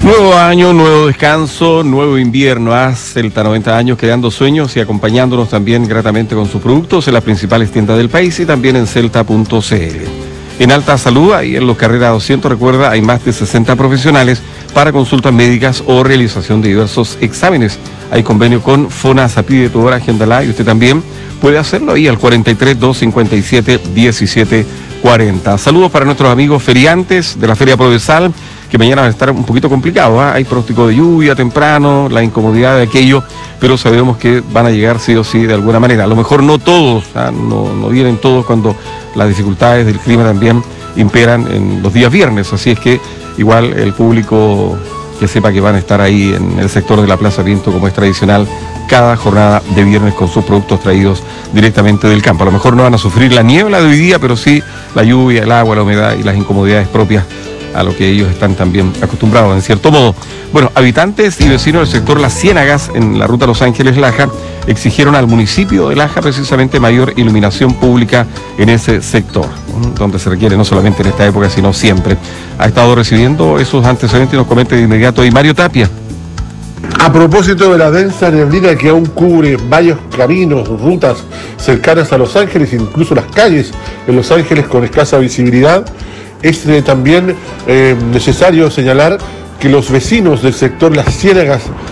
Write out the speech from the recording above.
Nuevo año, nuevo descanso, nuevo invierno. Celta 90 años creando sueños y acompañándonos también gratamente con sus productos en las principales tiendas del país y también en celta.cl. En Alta Salud, ahí en los Carrera 200, recuerda, hay más de 60 profesionales para consultas médicas o realización de diversos exámenes. Hay convenio con FONASA, pide tu hora, agéndala y usted también puede hacerlo ahí al 43 257 1740. Saludos para nuestros amigos feriantes de la Feria Provenzal, que mañana va a estar un poquito complicado, ¿eh? Hay pronóstico de lluvia temprano, la incomodidad de aquello, pero sabemos que van a llegar sí o sí de alguna manera. A lo mejor no todos, no vienen todos cuando las dificultades del clima también imperan en los días viernes, así es que igual el público que sepa que van a estar ahí en el sector de la Plaza Pinto, como es tradicional, cada jornada de viernes con sus productos traídos directamente del campo. A lo mejor no van a sufrir la niebla de hoy día, pero sí la lluvia, el agua, la humedad y las incomodidades propias a lo que ellos están también acostumbrados, en cierto modo. Bueno, habitantes y vecinos del sector Las Ciénagas, en la ruta Los Ángeles-Laja, exigieron al municipio de Laja precisamente mayor iluminación pública en ese sector, donde se requiere no solamente en esta época, sino siempre. Ha estado recibiendo esos antecedentes y nos comenta de inmediato ahí Mario Tapia. A propósito de la densa neblina que aún cubre varios caminos, rutas cercanas a Los Ángeles, incluso las calles en Los Ángeles con escasa visibilidad, es también necesario señalar que los vecinos del sector Las Ciénagas